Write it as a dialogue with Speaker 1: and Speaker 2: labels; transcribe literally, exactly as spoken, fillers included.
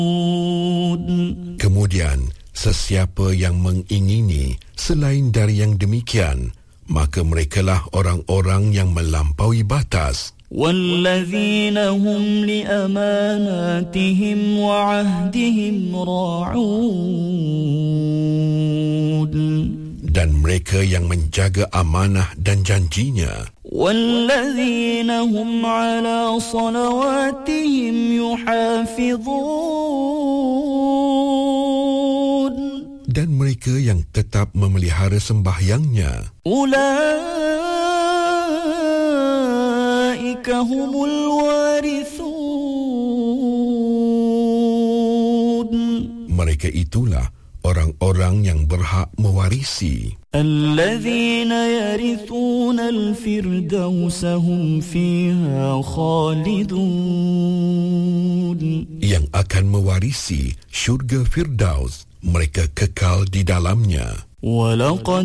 Speaker 1: Kemudian, sesiapa yang mengingini selain dari yang demikian, maka merekalah orang-orang yang melampaui batas.
Speaker 2: وَالَّذِينَ هُمْ لِأَمَانَاتِهِمْ وَعَهْدِهِمْ رَاعُونَ.
Speaker 3: Dan mereka yang menjaga amanah dan janjinya.
Speaker 2: وَالَّذِينَ هُمْ عَلَى صَلَوَاتِهِمْ يُحَافِظُونَ.
Speaker 1: Dan mereka yang tetap memelihara sembahyangnya.
Speaker 2: Ulaika humul warithun.
Speaker 1: Mereka itulah orang-orang yang berhak mewarisi.
Speaker 2: الذين يرثون الفردوس هم فيها خالدون.
Speaker 1: Yang akan mewarisi syurga Firdaus, mereka kekal di dalamnya.
Speaker 2: ولقد